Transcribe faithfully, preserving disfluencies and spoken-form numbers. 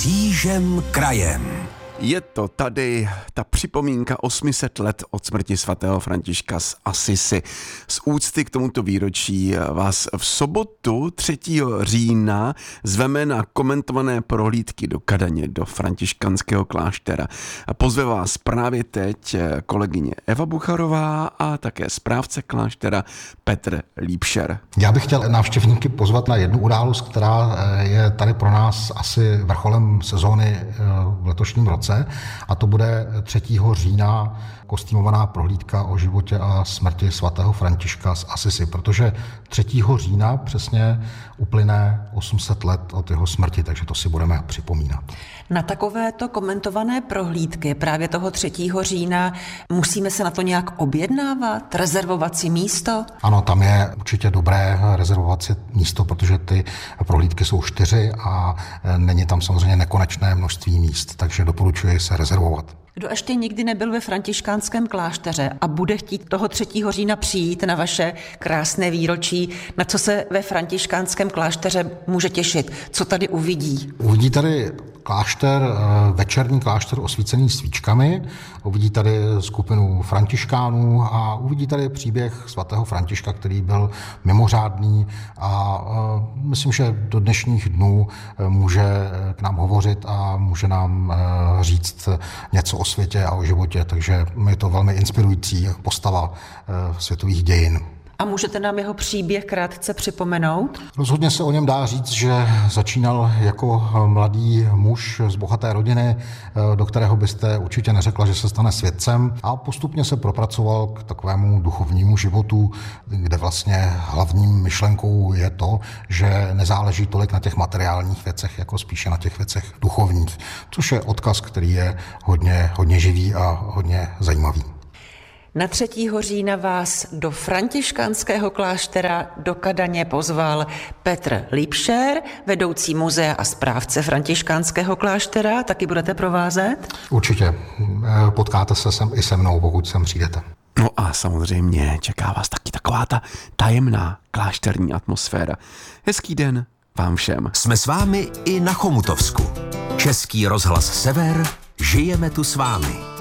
Křížem krajem. Je to tady ta připomínka osm set let od smrti svatého Františka z Assisi. Z úcty k tomuto výročí vás v sobotu třetího října zveme na komentované prohlídky do Kadaně, do františkanského kláštera. Pozve vás právě teď kolegyně Eva Bucharová a také správce kláštera Petr Lípšer. Já bych chtěl návštěvníky pozvat na jednu událost, která je tady pro nás asi vrcholem sezóny v letošním roce. A to bude třetího října kostýmovaná prohlídka o životě a smrti svatého Františka z Assisi, protože třetího října přesně uplyne osm set let od jeho smrti, takže to si budeme připomínat. Na takovéto komentované prohlídky právě toho třetího října musíme se na to nějak objednávat, rezervovat si místo? Ano, tam je určitě dobré rezervovat si místo, protože ty prohlídky jsou čtyři a není tam samozřejmě nekonečné množství míst, takže doporučuji se rezervovat. Kdo ještě nikdy nebyl ve františkánském klášteře a bude chtít toho třetího října přijít na vaše krásné výročí, na co se ve františkánském klášteře může těšit? Co tady uvidí? Uvidí tady klášter, večerní klášter osvícený svíčkami, uvidí tady skupinu františkánů a uvidí tady příběh svatého Františka, který byl mimořádný a myslím, že do dnešních dnů může k nám hovořit a může nám říct něco o světě a o životě, takže je to velmi inspirující postava světových dějin. A můžete nám jeho příběh krátce připomenout? Rozhodně se o něm dá říct, že začínal jako mladý muž z bohaté rodiny, do kterého byste určitě neřekla, že se stane světcem, a postupně se propracoval k takovému duchovnímu životu, kde vlastně hlavním myšlenkou je to, že nezáleží tolik na těch materiálních věcech, jako spíše na těch věcech duchovních, což je odkaz, který je hodně, hodně živý a hodně zajímavý. Na třetího října vás do františkánského kláštera do Kadaně pozval Petr Lípšer, vedoucí muzea a správce františkánského kláštera. Taky budete provázet? Určitě. Potkáte se sem i se mnou, pokud sem přijdete. No a samozřejmě čeká vás taky taková ta tajemná klášterní atmosféra. Hezký den vám všem. Jsme s vámi i na Chomutovsku. Český rozhlas Sever, žijeme tu s vámi.